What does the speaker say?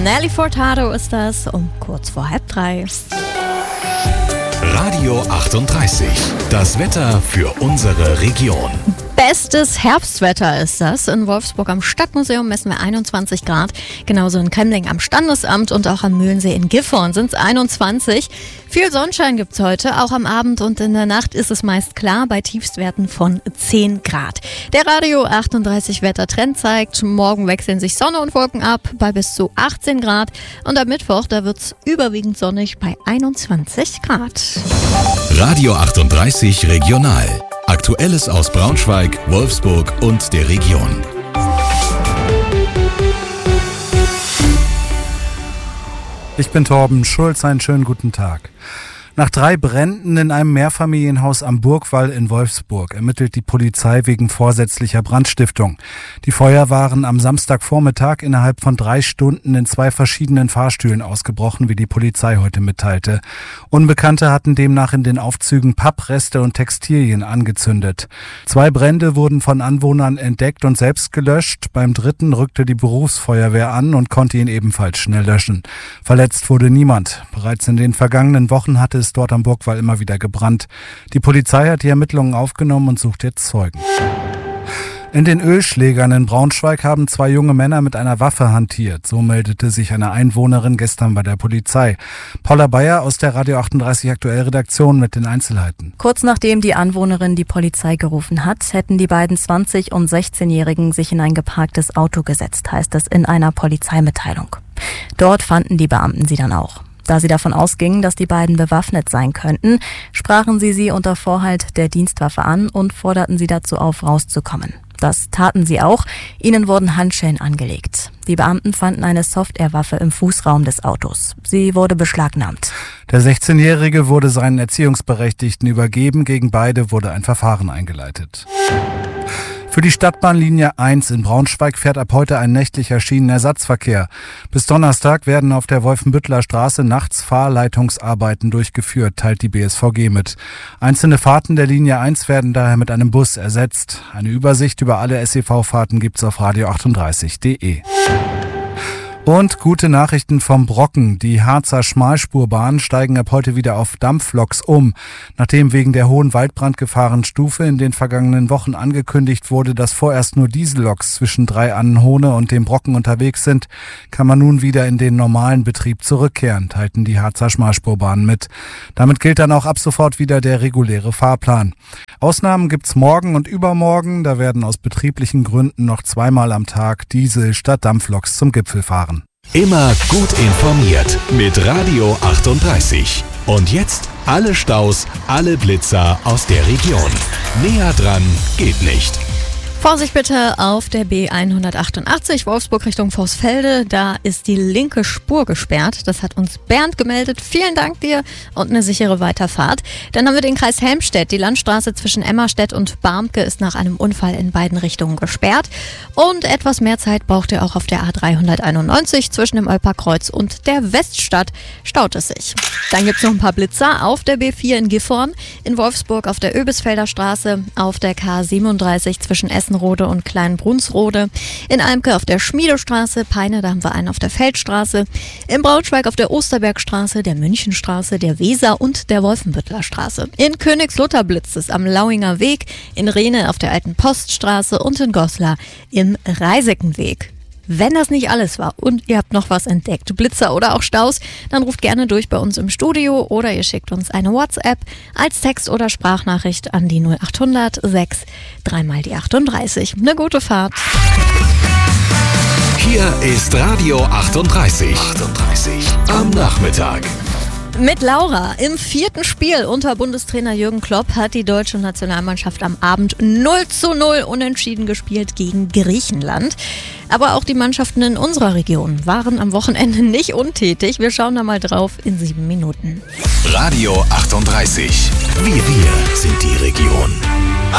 Nelly Furtado ist das um kurz vor 2:30. Radio 38. Das Wetter für unsere Region. Bestes Herbstwetter ist das. In Wolfsburg am Stadtmuseum messen wir 21 Grad. Genauso in Kemmling am Standesamt und auch am Mühlensee in Gifhorn sind es 21. Viel Sonnenschein gibt es heute. Auch am Abend und in der Nacht ist es meist klar bei Tiefstwerten von 10 Grad. Der Radio 38 Wettertrend zeigt, morgen wechseln sich Sonne und Wolken ab bei bis zu 18 Grad. Und am Mittwoch, da wird es überwiegend sonnig bei 21 Grad. Radio 38 Regional. Aktuelles aus Braunschweig, Wolfsburg und der Region. Ich bin Torben Schulz, einen schönen guten Tag. Nach 3 Bränden in einem Mehrfamilienhaus am Burgwall in Wolfsburg ermittelt die Polizei wegen vorsätzlicher Brandstiftung. Die Feuer waren am Samstagvormittag innerhalb von 3 Stunden in 2 verschiedenen Fahrstühlen ausgebrochen, wie die Polizei heute mitteilte. Unbekannte hatten demnach in den Aufzügen Pappreste und Textilien angezündet. 2 Brände wurden von Anwohnern entdeckt und selbst gelöscht. Beim 3. rückte die Berufsfeuerwehr an und konnte ihn ebenfalls schnell löschen. Verletzt wurde niemand. Bereits in den vergangenen Wochen hatte es dort am Burgwall immer wieder gebrannt. Die Polizei hat die Ermittlungen aufgenommen und sucht jetzt Zeugen. In den Ölschlägern in Braunschweig haben 2 junge Männer mit einer Waffe hantiert. So meldete sich eine Einwohnerin gestern bei der Polizei. Paula Bayer aus der Radio 38 Aktuell-Redaktion mit den Einzelheiten. Kurz nachdem die Anwohnerin die Polizei gerufen hat, hätten die beiden 20- und 16-Jährigen sich in ein geparktes Auto gesetzt, heißt es in einer Polizeimitteilung. Dort fanden die Beamten sie dann auch. Da sie davon ausgingen, dass die beiden bewaffnet sein könnten, sprachen sie unter Vorhalt der Dienstwaffe an und forderten sie dazu auf, rauszukommen. Das taten sie auch. Ihnen wurden Handschellen angelegt. Die Beamten fanden eine Softwarewaffe im Fußraum des Autos. Sie wurde beschlagnahmt. Der 16-Jährige wurde seinen Erziehungsberechtigten übergeben. Gegen beide wurde ein Verfahren eingeleitet. Für die Stadtbahnlinie 1 in Braunschweig fährt ab heute ein nächtlicher Schienenersatzverkehr. Bis Donnerstag werden auf der Wolfenbütteler Straße nachts Fahrleitungsarbeiten durchgeführt, teilt die BSVG mit. Einzelne Fahrten der Linie 1 werden daher mit einem Bus ersetzt. Eine Übersicht über alle SEV-Fahrten gibt's auf radio38.de. Und gute Nachrichten vom Brocken. Die Harzer Schmalspurbahnen steigen ab heute wieder auf Dampfloks um. Nachdem wegen der hohen Waldbrandgefahrenstufe in den vergangenen Wochen angekündigt wurde, dass vorerst nur Dieselloks zwischen Drei-Annenhohne und dem Brocken unterwegs sind, kann man nun wieder in den normalen Betrieb zurückkehren, teilten die Harzer Schmalspurbahnen mit. Damit gilt dann auch ab sofort wieder der reguläre Fahrplan. Ausnahmen gibt's morgen und übermorgen. Da werden aus betrieblichen Gründen noch 2-mal am Tag Diesel statt Dampfloks zum Gipfel fahren. Immer gut informiert mit Radio 38. Und jetzt alle Staus, alle Blitzer aus der Region. Näher dran geht nicht. Vorsicht bitte auf der B188 Wolfsburg Richtung Vorsfelde. Da ist die linke Spur gesperrt. Das hat uns Bernd gemeldet. Vielen Dank dir und eine sichere Weiterfahrt. Dann haben wir den Kreis Helmstedt. Die Landstraße zwischen Emmerstedt und Barmke ist nach einem Unfall in beiden Richtungen gesperrt. Und etwas mehr Zeit braucht ihr auch auf der A391 zwischen dem Olperkreuz und der Weststadt. Staut es sich. Dann gibt es noch ein paar Blitzer auf der B4 in Gifhorn, in Wolfsburg auf der Öbisfelder Straße, auf der K37 zwischen Essenrode und Kleinbrunsrode, in Almke auf der Schmiedestraße, Peine, da haben wir einen auf der Feldstraße, in Braunschweig auf der Osterbergstraße, der Münchenstraße, der Weser und der Wolfenbütteler Straße. In Königslutter blitzt es am Lauinger Weg, in Rehne auf der Alten Poststraße und in Goslar im Reisekenweg. Wenn das nicht alles war und ihr habt noch was entdeckt, Blitzer oder auch Staus, dann ruft gerne durch bei uns im Studio oder ihr schickt uns eine WhatsApp als Text- oder Sprachnachricht an die 0800 6 3 die 38. Eine gute Fahrt. Hier ist Radio 38. Am Nachmittag. Mit Laura. Im 4. Spiel unter Bundestrainer Jürgen Klopp hat die deutsche Nationalmannschaft am Abend 0:0 unentschieden gespielt gegen Griechenland. Aber auch die Mannschaften in unserer Region waren am Wochenende nicht untätig. Wir schauen da mal drauf in 7 Minuten. Radio 38. Wir sind die Region.